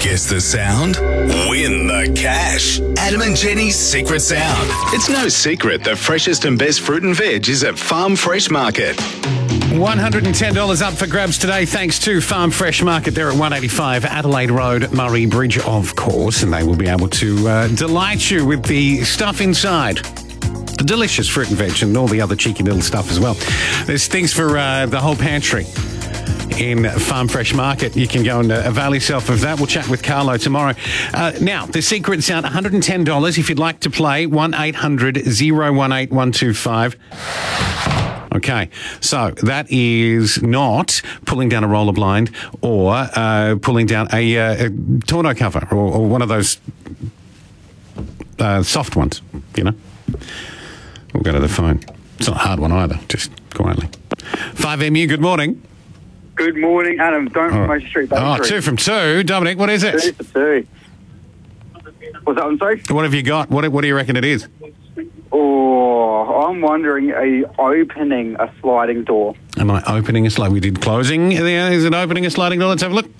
Guess the sound? Win the cash. Adam and Jenny's Secret Sound. It's no secret the freshest and best fruit and veg is at Farm Fresh Market. $110 up for grabs today thanks to Farm Fresh Market. They're at 185 Adelaide Road, Murray Bridge, of course, and they will be able to delight you with the stuff inside. The delicious fruit and veg and all the other cheeky little stuff as well. There's things for the whole pantry in Farm Fresh Market. You can go and avail yourself of that. We'll chat with Carlo tomorrow. Now, the secret sound, $110 if you'd like to play, 1-800-018-125. Okay, so that is not pulling down a roller blind or pulling down a tonneau cover or one of those soft ones, you know. We'll go to the phone. It's not a hard one either, just quietly. 5MU, good morning. Good morning, Adam. Don't Motor Street. Oh, 2 from 2. Dominic, what is it? 2 for 2. What's that one, sorry? What have you got? What do you reckon it is? Oh, I'm wondering, are you opening a sliding door? Am I opening a sliding? We did closing. Is it opening a sliding door? Let's have a look.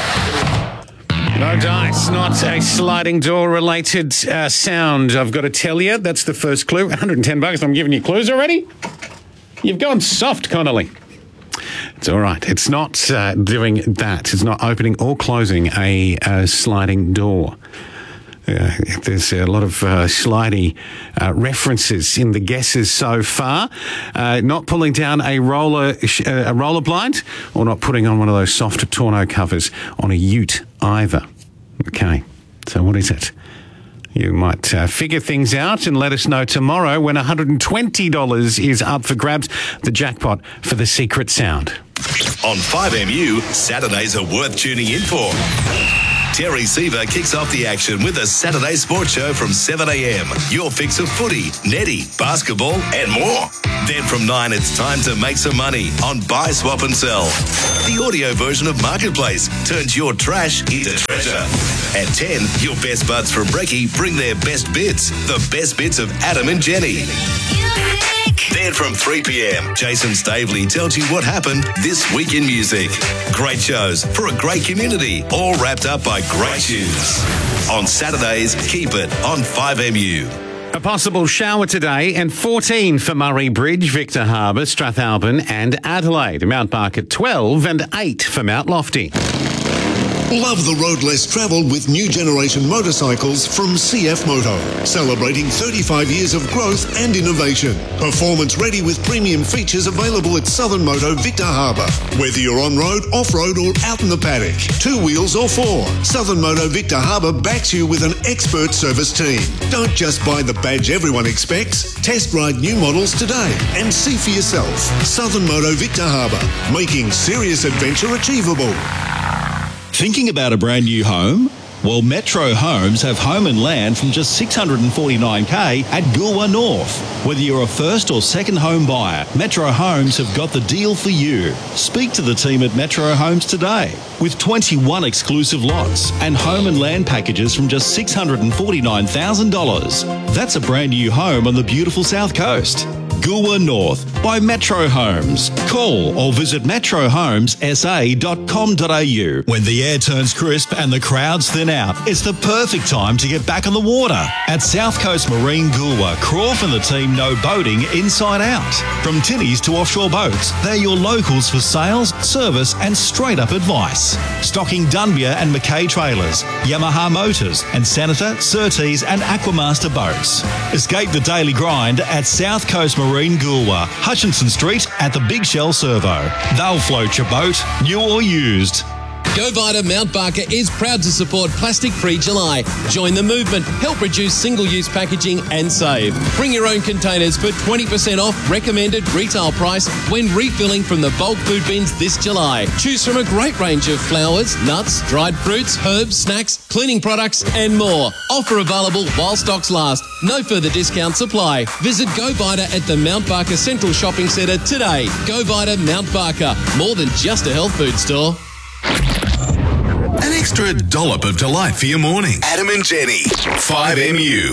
No dice, not a sliding door related sound. I've got to tell you, that's the first clue. $110. I'm giving you clues already. You've gone soft, Connolly. It's all right. It's not doing that. It's not opening or closing a sliding door. There's a lot of slidey references in the guesses so far. Not pulling down a roller blind or not putting on one of those soft tonneau covers on a ute either. Okay, so what is it? You might figure things out and let us know tomorrow when $120 is up for grabs, the jackpot for the secret sound. On 5MU, Saturdays are worth tuning in for. Terry Seaver kicks off the action with a Saturday sports show from 7am. Your fix of footy, netty, basketball and more. Then from 9 it's time to make some money on Buy, Swap and Sell. The audio version of Marketplace turns your trash into treasure. At 10, your best buds from Brekkie bring their best bits. The best bits of Adam and Jenny. Then from 3pm, Jason Stavely tells you what happened this week in music. Great shows for a great community, all wrapped up by great tunes. On Saturdays, keep it on 5MU. A possible shower today and 14 for Murray Bridge, Victor Harbour, Strathalbyn and Adelaide. Mount Barker 12 and 8 for Mount Lofty. Love the road less travelled with new generation motorcycles from CF Moto. Celebrating 35 years of growth and innovation. Performance ready with premium features available at Southern Moto Victor Harbour. Whether you're on-road, off-road or out in the paddock, 2 wheels or 4, Southern Moto Victor Harbour backs you with an expert service team. Don't just buy the badge everyone expects. Test ride new models today and see for yourself. Southern Moto Victor Harbour, making serious adventure achievable. Thinking about a brand new home? Well, Metro Homes have home and land from just $649K at Goolwa North. Whether you're a first or second home buyer, Metro Homes have got the deal for you. Speak to the team at Metro Homes today. With 21 exclusive lots and home and land packages from just $649,000. That's a brand new home on the beautiful South Coast. Goolwa North by Metro Homes. Call or visit metrohomessa.com.au. When the air turns crisp and the crowds thin out, it's the perfect time to get back on the water. At South Coast Marine Goolwa, Croft and the team know boating inside out. From tinnies to offshore boats, they're your locals for sales, service and straight-up advice. Stocking Dunbia and Mackay trailers, Yamaha motors and Senator, Surtees and Aquamaster boats. Escape the daily grind at South Coast Marine Goolwa, Hutchinson Street at the Big Shell Servo. They'll float your boat, new or used. Go Vita Mount Barker is proud to support Plastic Free July. Join the movement, help reduce single-use packaging and save. Bring your own containers for 20% off recommended retail price when refilling from the bulk food bins this July. Choose from a great range of flowers, nuts, dried fruits, herbs, snacks, cleaning products and more. Offer available while stocks last. No further discounts apply. Visit Go Vita at the Mount Barker Central Shopping Centre today. Go Vita Mount Barker, more than just a health food store. An extra dollop of delight for your morning. Adam and Jenny, 5MU.